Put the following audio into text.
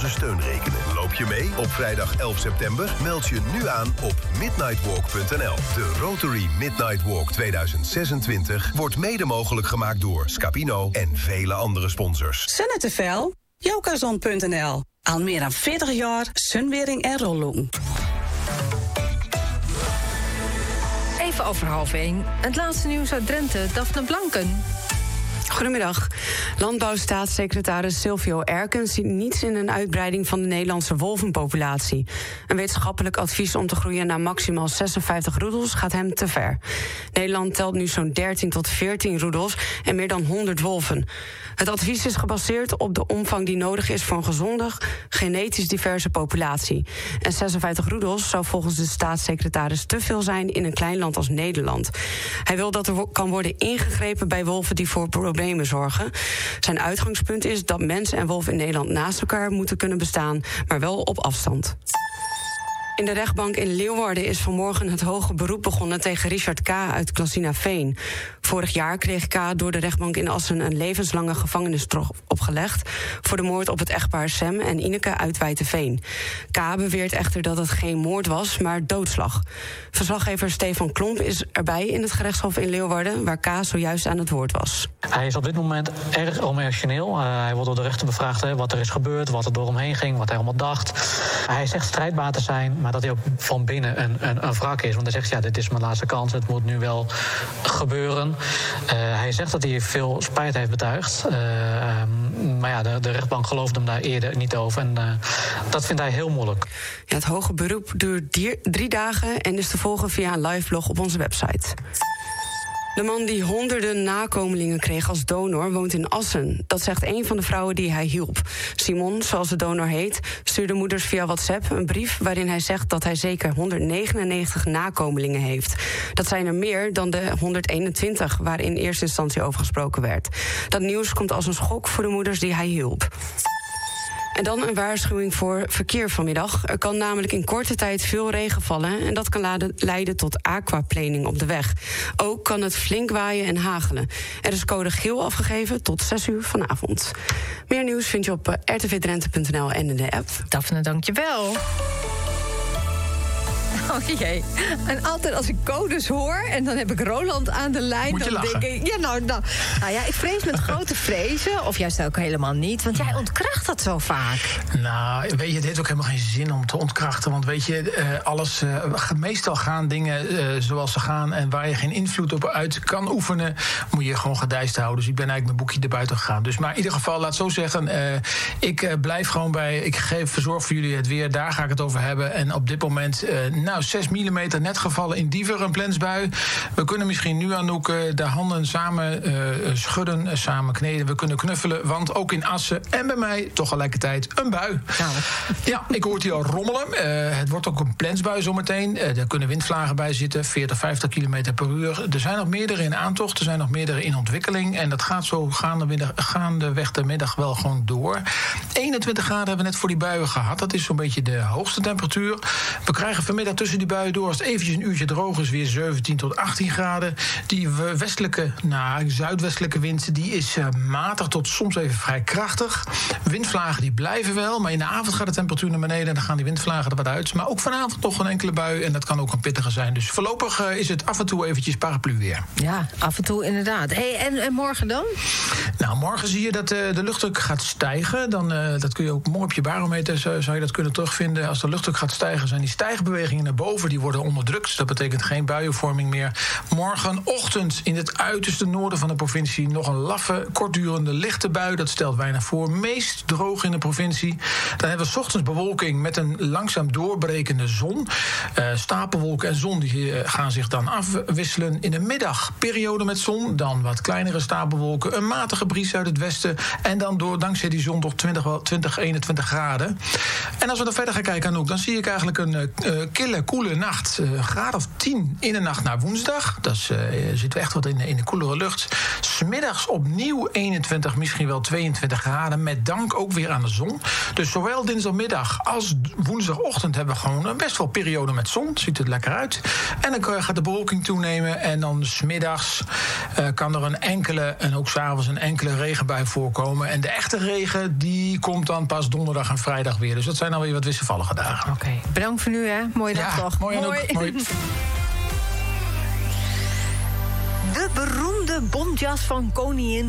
steun rekenen. Loop je mee op vrijdag 11 september? Meld je nu aan op midnightwalk.nl. De Rotary Midnight Walk 2026 wordt mede mogelijk gemaakt door Scapino en vele andere sponsors. Zonnetevel? Jokazon.nl. Al meer dan 40 jaar sunwering en rolloen. Even over 12:30. Het laatste nieuws uit Drenthe, Daphne Blanken. Goedemiddag. Landbouwstaatssecretaris Silvio Erkens ziet niets in een uitbreiding van de Nederlandse wolvenpopulatie. Een wetenschappelijk advies om te groeien naar maximaal 56 roedels gaat hem te ver. Nederland telt nu zo'n 13 tot 14 roedels en meer dan 100 wolven. Het advies is gebaseerd op de omvang die nodig is voor een gezonde, genetisch diverse populatie. En 56 roedels zou volgens de staatssecretaris te veel zijn in een klein land als Nederland. Hij wil dat er kan worden ingegrepen bij wolven die voor problemen zorgen. Zijn uitgangspunt is dat mens en wolf in Nederland naast elkaar moeten kunnen bestaan, maar wel op afstand. In de rechtbank in Leeuwarden is vanmorgen het hoge beroep begonnen tegen Richard K. uit Klasinaveen. Vorig jaar kreeg K. door de rechtbank in Assen een levenslange gevangenisstraf opgelegd voor de moord op het echtpaar Sem en Ineke uit Wijteveen. K. beweert echter dat het geen moord was, maar doodslag. Verslaggever Stefan Klomp is erbij in het gerechtshof in Leeuwarden, waar K. zojuist aan het woord was. Hij is op dit moment erg emotioneel. Hij wordt door de rechter bevraagd wat er is gebeurd, wat er door hem heen ging, wat hij allemaal dacht. Hij zegt strijdbaar te zijn, maar dat hij ook van binnen een wrak is. Want hij zegt, ja, dit is mijn laatste kans, het moet nu wel gebeuren. Hij zegt dat hij veel spijt heeft betuigd. Maar ja, de rechtbank geloofde hem daar eerder niet over. En dat vindt hij heel moeilijk. Ja, het hoge beroep duurt 3 dagen en is te volgen via een liveblog op onze website. De man die honderden nakomelingen kreeg als donor woont in Assen. Dat zegt een van de vrouwen die hij hielp. Simon, zoals de donor heet, stuurde moeders via WhatsApp een brief waarin hij zegt dat hij zeker 199 nakomelingen heeft. Dat zijn er meer dan de 121 waar in eerste instantie over gesproken werd. Dat nieuws komt als een schok voor de moeders die hij hielp. En dan een waarschuwing voor verkeer vanmiddag. Er kan namelijk in korte tijd veel regen vallen en dat kan leiden tot aquaplaning op de weg. Ook kan het flink waaien en hagelen. Er is code geel afgegeven tot 6:00 vanavond. Meer nieuws vind je op rtvdrenthe.nl en in de app. Daphne, dankjewel. Oh jee. En altijd als ik codes hoor en dan heb ik Roland aan de lijn, moet je dan lachen. denk ik, nou ja, ik vrees met grote vrezen, of juist ook helemaal niet, want jij ontkracht dat zo vaak. Nou, weet je, het heeft ook helemaal geen zin om te ontkrachten. Want weet je, meestal gaan dingen zoals ze gaan en waar je geen invloed op uit kan oefenen, moet je gewoon gedijst houden. Dus ik ben eigenlijk mijn boekje erbuiten gegaan. Dus maar in ieder geval, laat zo zeggen, ik blijf gewoon bij, ik verzorg voor jullie het weer, daar ga ik het over hebben. En op dit moment, 6 mm net gevallen in Diever, een plensbui. We kunnen misschien nu, Anouk, de handen samen schudden, samen kneden. We kunnen knuffelen, want ook in Assen en bij mij tegelijkertijd een bui. Nou. Ja, ik hoor het hier al rommelen. Het wordt ook een plensbui zometeen. Er kunnen windvlagen bij zitten, 40, 50 km per uur. Er zijn nog meerdere in aantocht, er zijn nog meerdere in ontwikkeling. En dat gaat zo gaandeweg de middag wel gewoon door. 21 graden hebben we net voor die buien gehad. Dat is zo'n beetje de hoogste temperatuur. We krijgen vanmiddag tussen die buien door, als het eventjes een uurtje droog is, weer 17 tot 18 graden. Die zuidwestelijke wind, die is matig tot soms even vrij krachtig. Windvlagen die blijven wel, maar in de avond gaat de temperatuur naar beneden en dan gaan die windvlagen er wat uit. Maar ook vanavond nog een enkele bui en dat kan ook een pittige zijn. Dus voorlopig is het af en toe eventjes paraplu weer. Ja, af en toe inderdaad. Hey, en morgen dan? Nou, morgen zie je dat de luchtdruk gaat stijgen. Dat kun je ook mooi op je barometer, zou je dat kunnen terugvinden. Als de luchtdruk gaat stijgen, zijn die stijgbewegingen naar boven, die worden onderdrukt. Dat betekent geen buienvorming meer. Morgenochtend in het uiterste noorden van de provincie nog een laffe, kortdurende lichte bui. Dat stelt weinig voor. Meest droog in de provincie. Dan hebben we 's ochtends bewolking met een langzaam doorbrekende zon. Stapelwolken en zon die gaan zich dan afwisselen. In de middag periode met zon. Dan wat kleinere stapelwolken. Een matige bries uit het westen. En dan dankzij die zon toch 20, 21 graden. En als we dan verder gaan kijken, Anouk, dan zie ik eigenlijk een kille hele koele nacht. Een graad of 10 in de nacht naar woensdag. Dus zitten we echt wat in de koelere lucht. 's Middags opnieuw 21, misschien wel 22 graden. Met dank ook weer aan de zon. Dus zowel dinsdagmiddag als woensdagochtend hebben we gewoon best wel periode met zon. Ziet het lekker uit. En dan gaat de bewolking toenemen. En dan 's middags kan er een enkele, en ook 's avonds een enkele regenbui voorkomen. En de echte regen die komt dan pas donderdag en vrijdag weer. Dus dat zijn dan weer wat wisselvallige dagen. Oké, bedankt voor nu, hè. Mooie dag toch. Mooi. Mooi. De beroemde bontjas van koningin